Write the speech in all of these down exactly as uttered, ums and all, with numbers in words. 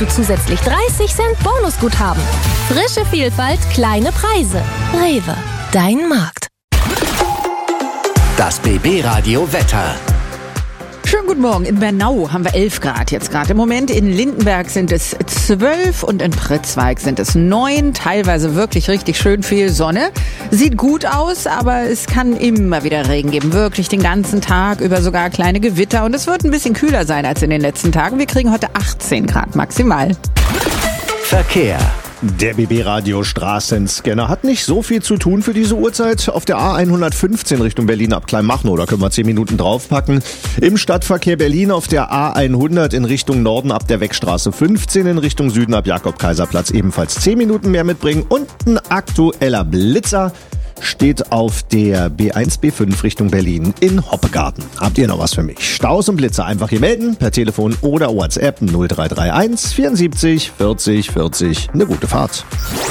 du zusätzlich dreißig Cent Bonusguthaben. Frische Vielfalt, kleine Preise. Rewe, dein Markt. Das B B-Radio Wetter. Schönen guten Morgen. In Bernau haben wir elf Grad jetzt gerade. Im Moment in Lindenberg sind es zwölf und in Pritzwalk sind es neun. Teilweise wirklich richtig schön viel Sonne. Sieht gut aus, aber es kann immer wieder Regen geben. Wirklich den ganzen Tag über, sogar kleine Gewitter. Und es wird ein bisschen kühler sein als in den letzten Tagen. Wir kriegen heute achtzehn Grad maximal. Verkehr. Der B B-Radio Straßenscanner hat nicht so viel zu tun für diese Uhrzeit. Auf der A hundertfünfzehn Richtung Berlin ab Kleinmachnow, da können wir zehn Minuten draufpacken. Im Stadtverkehr Berlin auf der A hundert in Richtung Norden ab der Wegstraße fünfzehn, in Richtung Süden ab Jakob-Kaiser-Platz ebenfalls zehn Minuten mehr mitbringen. Und ein aktueller Blitzer steht auf der B eins B fünf Richtung Berlin in Hoppegarten. Habt ihr noch was für mich? Staus und Blitzer einfach hier melden, per Telefon oder WhatsApp null drei drei eins vierundsiebzig vierzig vierzig. Eine gute Fahrt.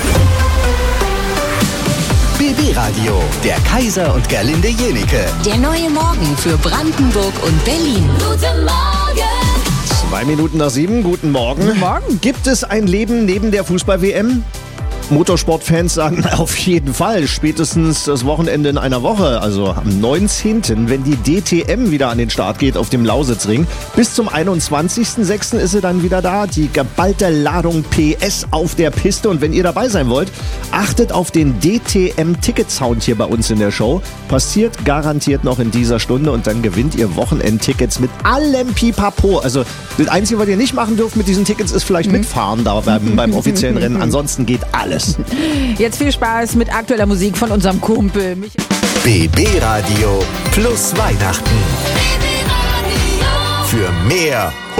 B B-Radio, der Kaiser und Gerlinde Jenike. Der neue Morgen für Brandenburg und Berlin. Guten Morgen! Zwei Minuten nach sieben, guten Morgen. Guten Morgen. Gibt es ein Leben neben der Fußball-W M? Motorsportfans sagen auf jeden Fall, spätestens das Wochenende in einer Woche, also am neunzehnten, wenn die D T M wieder an den Start geht auf dem Lausitzring. Bis zum einundzwanzigsten sechsten ist sie dann wieder da, die geballte Ladung P S auf der Piste. Und wenn ihr dabei sein wollt, achtet auf den D T M-Ticket-Sound hier bei uns in der Show. Passiert garantiert noch in dieser Stunde und dann gewinnt ihr Wochenendtickets mit allem Pipapo. Also das Einzige, was ihr nicht machen dürft mit diesen Tickets, ist vielleicht mitfahren da beim, beim offiziellen Rennen. Ansonsten geht alles. Jetzt viel Spaß mit aktueller Musik von unserem Kumpel Michael. B B-Radio plus Weihnachten. Für mehr